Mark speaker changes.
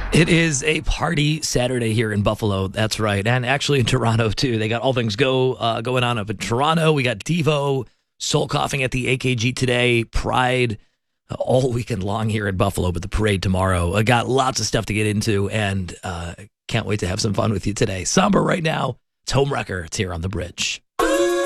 Speaker 1: It is a party Saturday here in Buffalo. That's right. And actually in Toronto, too. They got All Things Go going on up in Toronto. We got Devo, Soul Coughing at the AKG today, Pride all weekend long here in Buffalo, but the parade tomorrow. I got lots of stuff to get into, and can't wait to have some fun with you today. Somber right now. It's Homewrecker. It's here on The Bridge.